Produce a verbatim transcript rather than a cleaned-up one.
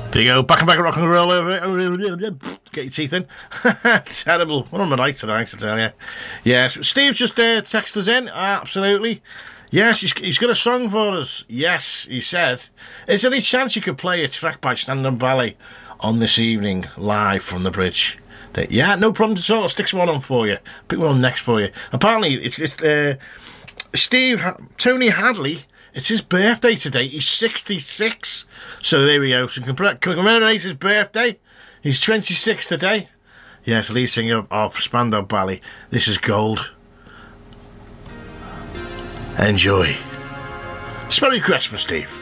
There you go, back and back of rock and roll. Get your teeth in. Terrible. What am I like tonight, I tell you. Yes, Steve's just uh, texted us in. Absolutely. Yes, he's, he's got a song for us. Yes, he said. Is there any chance you could play a track by Stand-Up Ballet on this evening, live from the bridge? That, yeah, no problem at all. I'll stick one on for you. Pick one on next for you. Apparently, it's, it's uh, Steve, Tony Hadley, it's his birthday today. He's sixty-six. So there we go. So can commemorate his birthday. He's twenty-six today. Yes, lead singer of, of Spandau Ballet. This is Gold. Enjoy. Merry Christmas, Steve.